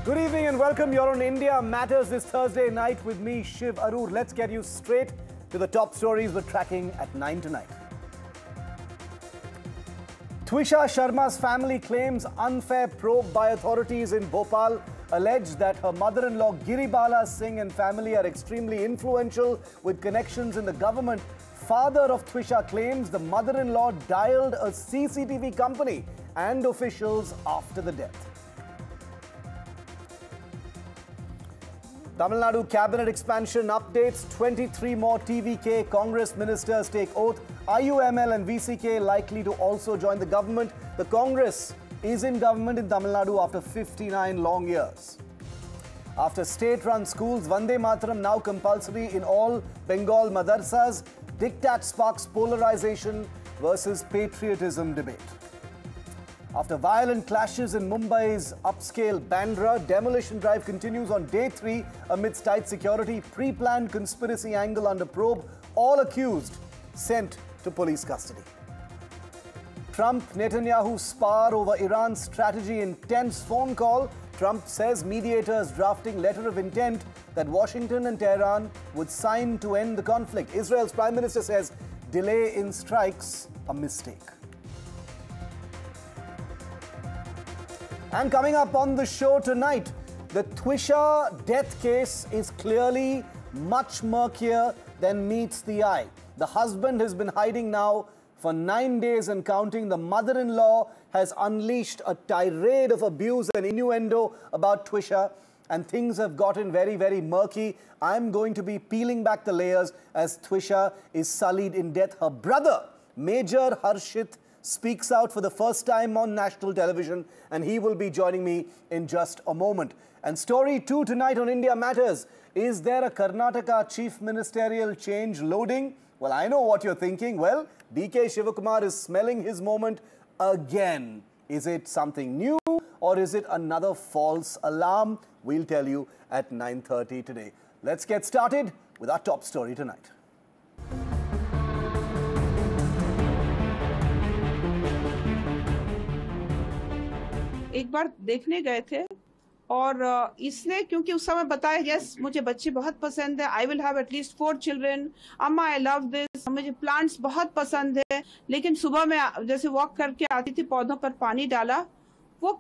Good evening and welcome. You're on India Matters this Thursday night with me, Shiv Arur. Let's get you straight to the top stories we're tracking at 9 tonight. Twisha Sharma's family claims unfair probe by authorities in Bhopal allege that her mother-in-law Giribala Singh and family are extremely influential with connections in the government. Father of Twisha claims the mother-in-law dialed a CCTV company and officials after the death. Tamil Nadu cabinet expansion updates. 23 more TVK Congress ministers take oath. IUML and VCK likely to also join the government. The Congress is in government in Tamil Nadu after 59 long years. After state-run schools, Vande Mataram now compulsory in all Bengal madarsas. Diktat sparks polarization versus patriotism debate. After violent clashes in Mumbai's upscale Bandra, demolition drive continues on day 3 amidst tight security. Pre-planned conspiracy angle under probe. All accused sent to police custody. Trump-Netanyahu spar over Iran's strategy in tense phone call. Trump says mediators drafting letter of intent that Washington and Tehran would sign to end the conflict. Israel's Prime Minister says delay in strikes a mistake. And coming up on the show tonight, the Twisha death case is clearly much murkier than meets the eye. The husband has been hiding now for 9 days and counting. The mother-in-law has unleashed a tirade of abuse and innuendo about Twisha, and things have gotten very, very murky. I'm going to be peeling back the layers as Twisha is sullied in death. Her brother, Major Harshit, speaks out for the first time on national television, and he will be joining me in just a moment. And story 2 tonight on India Matters. Is there a Karnataka chief ministerial change loading? Well, I know what you're thinking. Well, DK Shivakumar is smelling his moment again. Is it something new or is it another false alarm? We'll tell you at 9:30 today. Let's get started with our top story tonight. एक बार देखने गए थे और इसने क्योंकि उस समय बताया यस मुझे बच्चे बहुत पसंद है, I will have at least 4 children, अम्मा आई लव दिस, मुझे प्लांट्स बहुत पसंद है। लेकिन सुबह में जैसे वॉक करके आती थी, पौधों पर पानी डाला, वो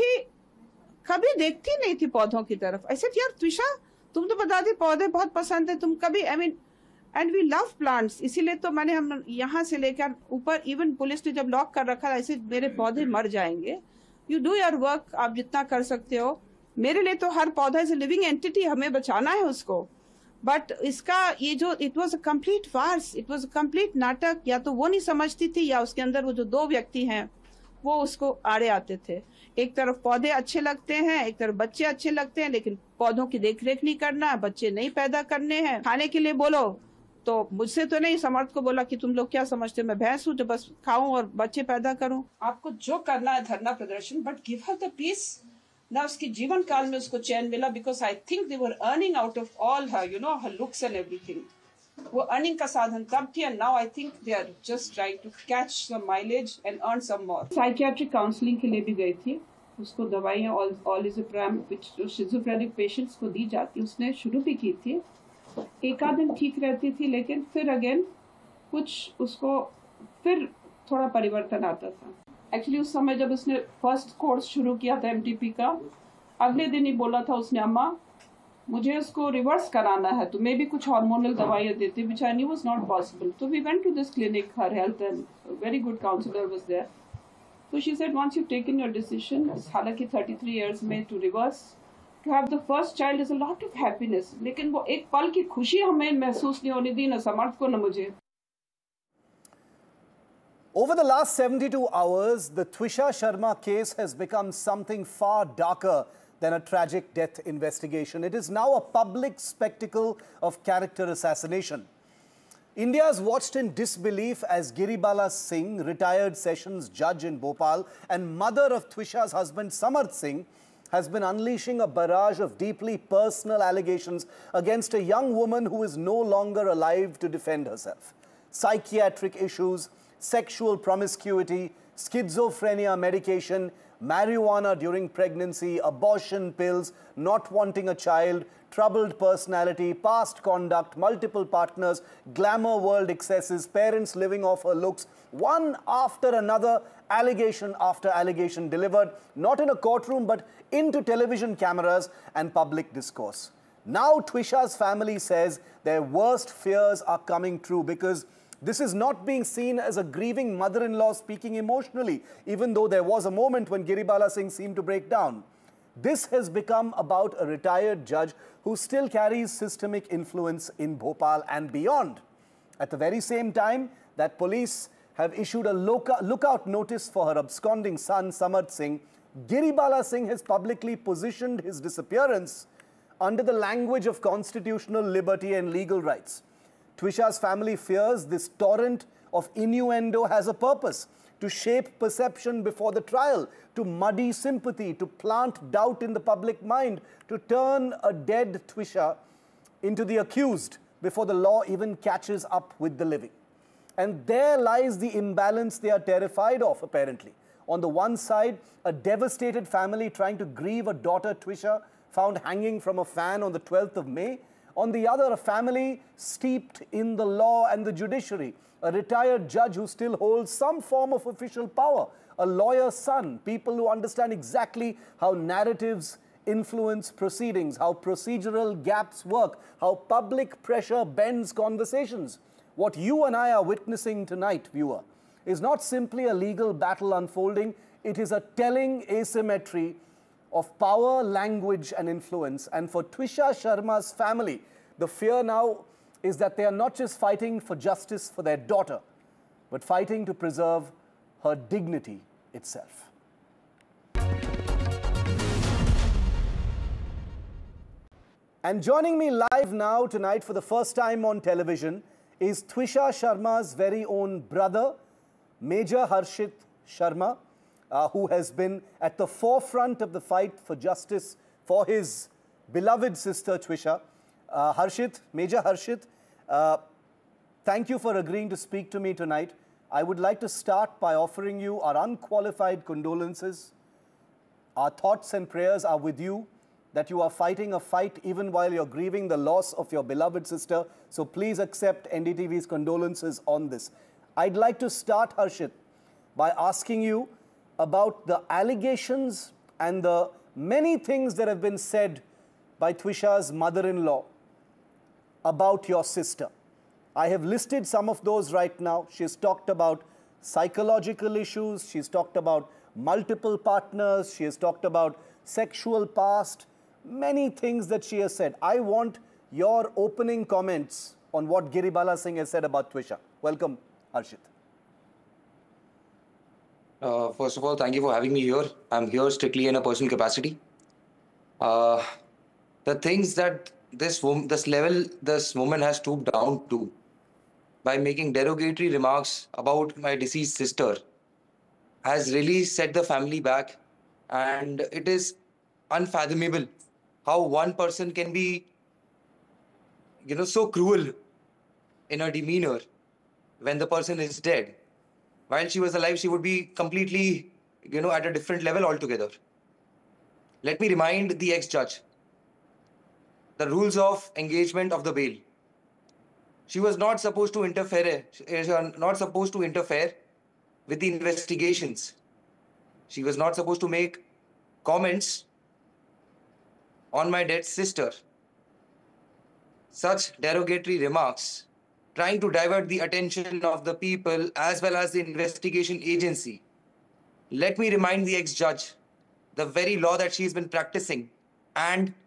कभी देखती नहीं थी पौधों की तरफ। ऐसे यार त्विषा, तुम तो बता दी पौधे बहुत पसंद है, तुम कभी एंड वी लव प्लांट्स, इसीलिए तो मैंने हम यहाँ से लेकर ऊपर, इवन पुलिस ने जब लॉक कर रखा, ऐसे मेरे पौधे मर जाएंगे। यू डू योर वर्क, आप जितना कर सकते हो। मेरे लिए तो हर पौधा इज लिविंग एंटिटी, हमें बचाना है उसको। बट इसका ये जो it was a complete Fars, it was a complete नाटक। या तो वो नहीं समझती थी या उसके अंदर वो जो 2 व्यक्ति हैं वो उसको आड़े आते थे। एक तरफ पौधे अच्छे लगते हैं, एक तरफ बच्चे अच्छे लगते हैं, लेकिन पौधों की देखरेख नहीं करना है, बच्चे नहीं पैदा करने हैं। खाने के लिए बोलो तो मुझसे तो नहीं, समर्थ को बोला कि तुम लोग क्या समझते हो, मैं भैंस हूँ जो बस खाऊं और बच्चे पैदा करूं। आपको जो करना है धरना प्रदर्शन, but give her the piece ना। उसकी जीवन काल में उसको चैन मिला, because I think they were earning out of all her, you know, her looks and everything. वो अर्निंग का साधन तब थी, and now I think they are just trying to catch some mileage and earn some more. Psychiatric counselling के लिए भी गई थी, उसको दवाइयाँ ऑलिज़ोप्राम जो शिज़ोफ्रेनिक पेशेंट्स को दी जाती, उसने शुरू भी की थी। एक आध दिन ठीक रहती थी, लेकिन फिर अगेन कुछ उसको फिर थोड़ा परिवर्तन आता था। एक्चुअली उस समय जब उसने फर्स्ट कोर्स शुरू किया था एमटीपी का, अगले दिन ही बोला था उसने, अम्मा मुझे उसको रिवर्स कराना है, तो मे भी कुछ हार्मोनल दवाइयाँ देते, विच I knew was not possible. तो we went to this clinic, her health and very good counsellor was there. So she said, once you've taken your decision, हालांकि 33 years में to reverse, to have the first child is a lot of happiness. लेकिन वो एक पल की खुशी हमें महसूस नहीं होने दी, न समर्थ को न मुझे। Over the last 72 hours, the Twisha Sharma case has become something far darker than a tragic death investigation. It is now a public spectacle of character assassination. India has watched in disbelief as Giribala Singh, retired sessions judge in Bhopal, and mother of Twisha's husband Samarth Singh, has been unleashing a barrage of deeply personal allegations against a young woman who is no longer alive to defend herself. Psychiatric issues, sexual promiscuity, schizophrenia medication, marijuana during pregnancy, abortion pills, not wanting a child, troubled personality, past conduct, multiple partners, glamour world excesses, parents living off her looks, one after another, allegation after allegation delivered, not in a courtroom, but into television cameras and public discourse. Now Twisha's family says their worst fears are coming true, because this is not being seen as a grieving mother-in-law speaking emotionally, even though there was a moment when Giribala Singh seemed to break down. This has become about a retired judge who still carries systemic influence in Bhopal and beyond. At the very same time that police have issued a lookout notice for her absconding son, Samarth Singh, Giribala Singh has publicly positioned his disappearance under the language of constitutional liberty and legal rights. Twisha's family fears this torrent of innuendo has a purpose: to shape perception before the trial, to muddy sympathy, to plant doubt in the public mind, to turn a dead Twisha into the accused before the law even catches up with the living. And there lies the imbalance they are terrified of, apparently. On the one side, a devastated family trying to grieve a daughter, Twisha, found hanging from a fan on the 12th of May. On the other, a family steeped in the law and the judiciary, a retired judge who still holds some form of official power, a lawyer's son, people who understand exactly how narratives influence proceedings, how procedural gaps work, how public pressure bends conversations. What you and I are witnessing tonight, viewer, is not simply a legal battle unfolding. It is a telling asymmetry of power, language, and influence. And for Twisha Sharma's family, the fear now is that they are not just fighting for justice for their daughter, but fighting to preserve her dignity itself. And joining me live now tonight for the first time on television is Twisha Sharma's very own brother, Major Harshit Sharma, who has been at the forefront of the fight for justice for his beloved sister Twisha. Harshit, Major Harshit, thank you for agreeing to speak to me tonight. I would like to start by offering you our unqualified condolences. Our thoughts and prayers are with you, that you are fighting a fight even while you're grieving the loss of your beloved sister. So please accept NDTV's condolences on this. I'd like to start, Harshit, by asking you about the allegations and the many things that have been said by Twisha's mother-in-law about your sister. I have listed some of those right now. She's talked about psychological issues. She's talked about multiple partners. She has talked about sexual past, many things that she has said. I want your opening comments on what Giribala Singh has said about Twisha. Welcome, Harshit. First of all, thank you for having me here. I'm here strictly in a personal capacity. The things that this woman has stooped down to by making derogatory remarks about my deceased sister has really set the family back, and it is unfathomable how one person can be, so cruel in her demeanor when the person is dead. While she was alive, she would be completely, at a different level altogether. Let me remind the ex-judge the rules of engagement of the bail. She was not supposed to interfere with the investigations. She was not supposed to make comments on my dead sister. Such derogatory remarks, trying to divert the attention of the people as well as the investigation agency. Let me remind the ex-judge the very law that she's been practicing and